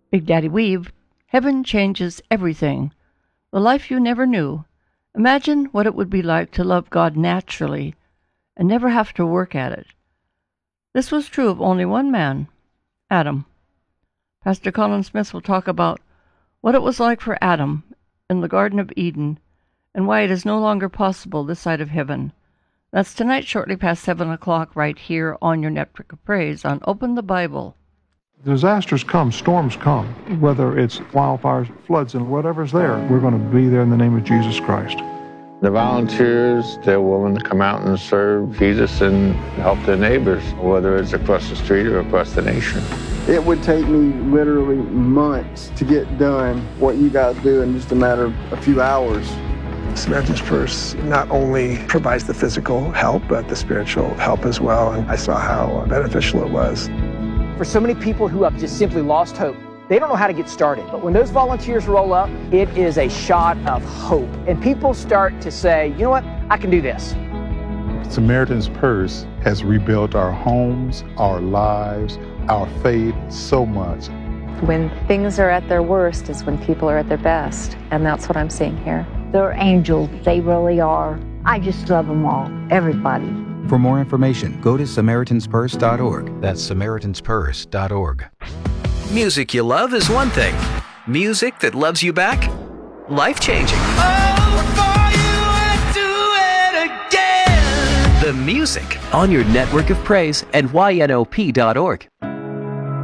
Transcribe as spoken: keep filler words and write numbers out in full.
Big Daddy Weave, heaven changes everything. The life you never knew. Imagine what it would be like to love God naturally and never have to work at it. This was true of only one man, Adam. Pastor Colin Smith will talk about what it was like for Adam in the Garden of Eden and why it is no longer possible this side of heaven. That's tonight shortly past seven o'clock right here on your Network of Praise on Open the Bible. Disasters come, storms come, whether it's wildfires, floods, and whatever's there, we're going to be there in the name of Jesus Christ. The volunteers, they're willing to come out and serve Jesus and help their neighbors, whether it's across the street or across the nation. It would take me literally months to get done what you guys do in just a matter of a few hours. Samaritan's Purse not only provides the physical help, but the spiritual help as well, and I saw how beneficial it was. For so many people who have just simply lost hope, they don't know how to get started. But when those volunteers roll up, it is a shot of hope. And people start to say, you know what, I can do this. Samaritan's Purse has rebuilt our homes, our lives, our faith so much. When things are at their worst is when people are at their best. And that's what I'm seeing here. They're angels, they really are. I just love them all, everybody. For more information, go to Samaritans Purse dot org. That's Samaritans Purse dot org. Music you love is one thing. Music that loves you back? Life-changing. Oh, for you I'd do it again. The music on your Network of Praise and Y N O P dot org.